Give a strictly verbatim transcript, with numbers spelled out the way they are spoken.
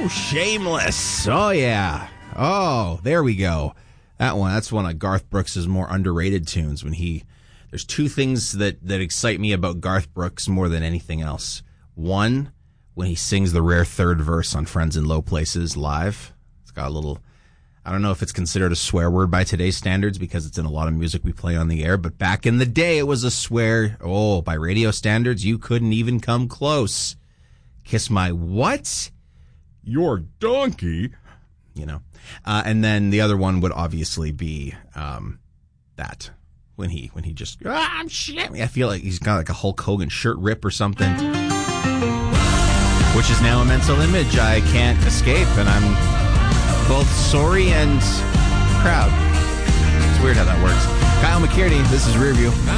Oh, Shameless. Oh, yeah. Oh, there we go. That one, that's one of Garth Brooks' more underrated tunes. When he, there's two things that, that excite me about Garth Brooks more than anything else. One, when he sings the rare third verse on Friends in Low Places live. It's got a little, I don't know if it's considered a swear word by today's standards because it's in a lot of music we play on the air, but back in the day it was a swear. Oh, by radio standards, you couldn't even come close. Kiss my what? Your donkey. You know. Uh, and then the other one would obviously be um, that. When he when he just, ah, shit. I feel like he's got like a Hulk Hogan shirt rip or something. Which is now a mental image I can't escape, and I'm both sorry and proud. It's weird how that works. Kyle McKierney, this is Rearview.